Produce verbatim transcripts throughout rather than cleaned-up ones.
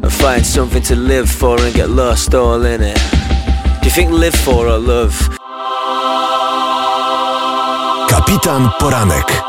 and find something to live for and get lost all in it. Do you think live for or love? Kapitan Poranek.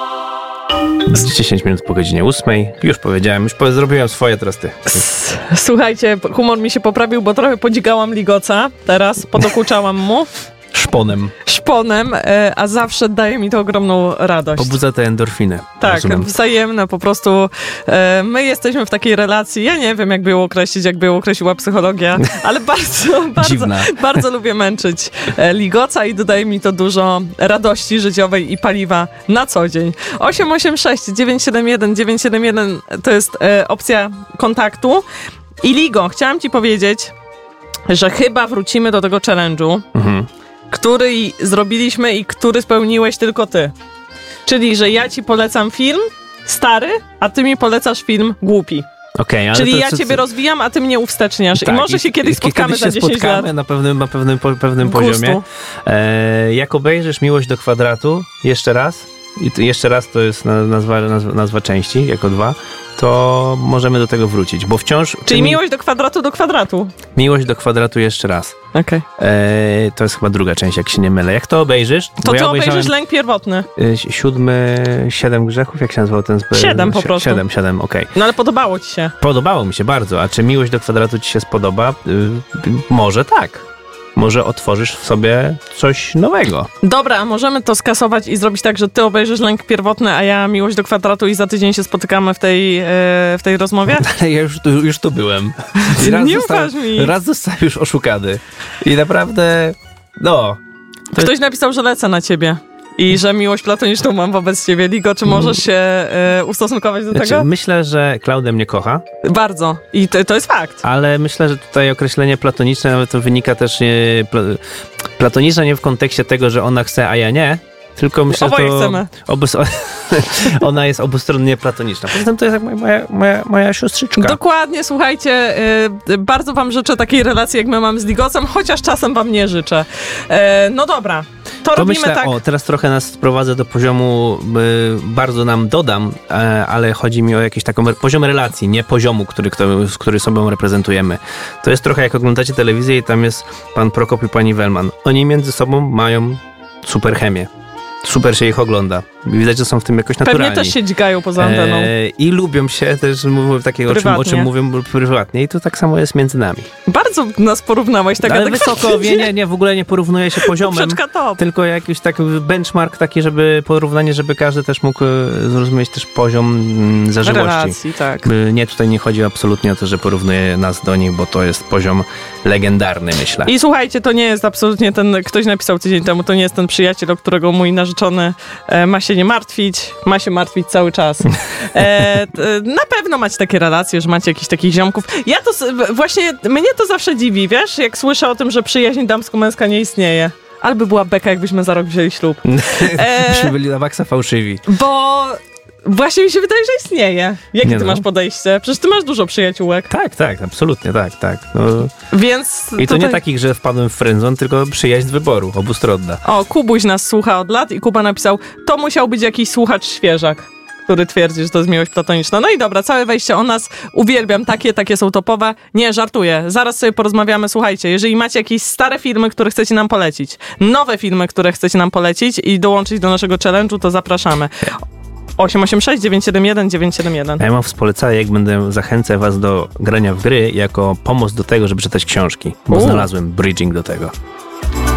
Z dziesięć minut po godzinie ósmej. Już powiedziałem, już po- zrobiłem swoje, teraz ty. Słuchajcie, humor mi się poprawił, bo trochę podzigałam Ligoca. Teraz podokuczałam mu Szponem. szponem, e, a zawsze daje mi to ogromną radość. Pobudza te endorfiny. Tak, Rozumiem. wzajemne po prostu. E, my jesteśmy w takiej relacji, ja nie wiem, jak by ją określić, jakby ją określiła psychologia, ale bardzo, bardzo, Dziwna. bardzo lubię męczyć e, Ligoca i dodaje mi to dużo radości życiowej i paliwa na co dzień. osiem osiem sześć dziewięć siedem jeden dziewięć siedem jeden to jest e, opcja kontaktu. I Ligo, chciałam ci powiedzieć, że chyba wrócimy do tego challenge'u, Mhm. który zrobiliśmy i który spełniłeś tylko ty. Czyli, że ja ci polecam film stary, a ty mi polecasz film głupi. Okej, ale Czyli to, ja co- ciebie rozwijam, a ty mnie uwsteczniasz. Tak, I może się kiedyś spotkamy kiedyś za się dziesięć spotkamy lat. na pewnym, na pewnym, po, pewnym Gustu. poziomie. E, jak obejrzysz Miłość do kwadratu jeszcze raz, i to jeszcze raz to jest na- nazwa, nazwa, nazwa części, jako dwa, to możemy do tego wrócić, bo wciąż... Czyli mi- miłość do kwadratu do kwadratu. Miłość do kwadratu jeszcze raz. Okej. E, to jest chyba druga część, jak się nie mylę. Jak to obejrzysz? To bo ty ja obejrzysz obejrzałem Lęk Pierwotny. e, siódmy, siedem grzechów, jak się nazywał ten... Spe... Siedem po si- prostu. Siedem, siedem, okej. No ale podobało ci się. Podobało mi się bardzo, a czy Miłość do kwadratu ci się spodoba? Y, y, może tak. Może otworzysz w sobie coś nowego. Dobra, a możemy to skasować i zrobić tak, że ty obejrzysz Lęk Pierwotny, a ja Miłość do kwadratu i za tydzień się spotykamy w tej, e, w tej rozmowie? Ale ja już tu, już tu byłem. I Nie zostałem- ufasz mi. Raz zostałem już oszukany. I naprawdę, no... to Ktoś napisał, że lecę na ciebie. I że miłość platoniczną mam wobec ciebie. Ligo, czy możesz się e, ustosunkować do Znaczy, tego? myślę, że Klaudia mnie kocha, Bardzo. I to, to jest fakt. ale myślę, że tutaj określenie platoniczne nawet to wynika też nie, pla, platoniczne nie w kontekście tego, że ona chce, a ja nie, tylko myślę, że Oboje to chcemy. Obus, ona jest obustronnie platoniczna. Poza tym to jest jak moja, moja, moja siostrzyczka. Dokładnie, słuchajcie, y, bardzo wam życzę takiej relacji, jak my mamy z Ligocem, chociaż czasem wam nie życzę. E, no dobra, to, To robimy myślę, tak. o, teraz trochę nas sprowadzę do poziomu, y, bardzo nam dodam, e, ale chodzi mi o jakiś taką re- poziom relacji, nie poziomu, który, kto, który sobą reprezentujemy. To jest trochę jak oglądacie telewizję i tam jest pan Prokop i pani Wellman. Oni między sobą mają super chemię. Super się ich ogląda. Widać, że są w tym jakoś naturalni. Pewnie też się dźgają poza anteną. E, I lubią się też, mówią takiego, o czym, o czym Prywatnie. mówią prywatnie. I to tak samo jest między nami. Bardzo nas porównałeś tak Ale adekwatnie. wysoko, nie, nie, nie, w ogóle nie porównuje się poziomem. Poprzeczka top. Tylko jakiś taki benchmark taki, żeby porównanie, żeby każdy też mógł e, zrozumieć też poziom mm, zażyłości. Relacji, tak. By Nie, tutaj nie chodzi absolutnie o to, że porównuje nas do nich, bo to jest poziom legendarny, myślę. I słuchajcie, to nie jest absolutnie ten, ktoś napisał tydzień temu, to nie jest ten przyjaciel, o którego mój narzeczony e, ma się nie martwić, ma się martwić cały czas. E, t, na pewno macie takie relacje, że macie jakichś takich ziomków. Ja to, s- w- właśnie, mnie to zawsze dziwi, wiesz, jak słyszę o tym, że przyjaźń damsko-męska nie istnieje. Albo była beka, jakbyśmy za rok wzięli ślub. E, Byśmy byli na maksa fałszywi. bo właśnie mi się wydaje, że istnieje. Jakie Nie ty no. masz podejście? Przecież ty masz dużo przyjaciółek. Tak, tak, absolutnie, tak, tak. No. Więc I to nie tutaj- takich, że wpadłem w friendzone, tylko przyjaźń wyboru, obustronna. O, Kubuś nas słucha od lat i Kuba napisał, to musiał być jakiś słuchacz świeżak, który twierdzi, że to jest miłość platoniczna. No i dobra, całe wejście o nas. Uwielbiam takie, takie są topowe. Nie, żartuję. Zaraz sobie porozmawiamy. Słuchajcie, jeżeli macie jakieś stare filmy, które chcecie nam polecić, nowe filmy, które chcecie nam polecić i dołączyć do naszego challenge'u, to zapraszamy. osiem osiem sześć dziewięć siedem jeden dziewięć siedem jeden. A ja mam w polecanie, jak będę zachęcać was do grania w gry jako pomoc do tego, żeby czytać książki, bo U. znalazłem bridging do tego.